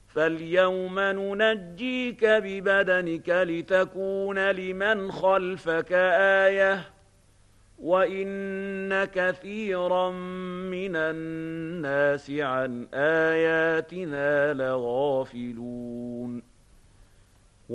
فاليوم ننجيك ببدنك لتكون لمن خلفك آية وإن كثيرا من الناس عن آياتنا لغافلون